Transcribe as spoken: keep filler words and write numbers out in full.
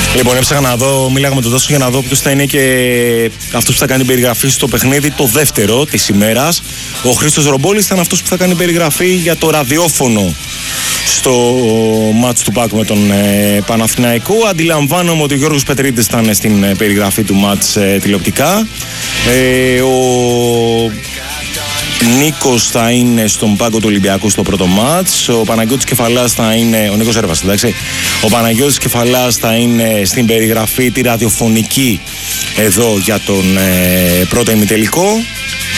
Λοιπόν, έψαχνα να δω, μίλαγα με τον Τάσο για να δω ποιος θα είναι και αυτός που θα κάνει περιγραφή στο παιχνίδι το δεύτερο της ημέρας. Ο Χρήστος Ρομπόλης ήταν αυτός που θα κάνει περιγραφή για το ραδιόφωνο στο μάτς του ΠΑΟΚ με τον ε, Παναθηναϊκό. Αντιλαμβάνομαι ότι ο Γιώργος Πετρίτης ήταν στην ε, περιγραφή του μάτς ε, τηλεοπτικά. Ε, ο Νίκος θα είναι στον πάγκο του Ολυμπιακού στο πρώτο μάτς. Ο Παναγιώτης Κεφαλάς θα είναι. Ο Νίκος Έρβας, εντάξει. Ο Παναγιώτης Κεφαλάς θα είναι στην περιγραφή τη ραδιοφωνική εδώ για τον ε, πρώτο ημιτελικό.